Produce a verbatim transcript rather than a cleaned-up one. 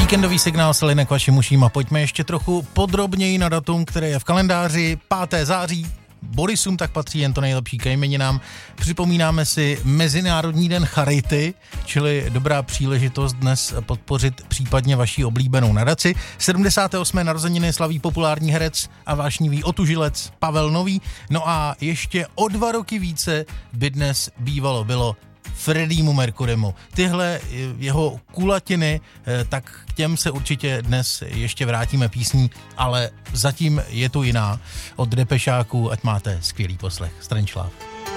Víkendový signál se line k vašim uším a pojďme ještě trochu podrobněji na datum, které je v kalendáři pátého září. Borisům tak patří jen to nejlepší ke jmeninám. Připomínáme si Mezinárodní den charity, čili dobrá příležitost dnes podpořit případně vaši oblíbenou nadaci. sedmdesáté osmé narozeniny slaví populární herec a vášnivý otužilec Pavel Nový. No a ještě o dva roky více by dnes bývalo bylo Freddímu Mercurymu. Tyhle jeho kulatiny, tak k těm se určitě dnes ještě vrátíme písní, ale zatím je tu jiná od Depešáků, ať máte skvělý poslech. Strange Love.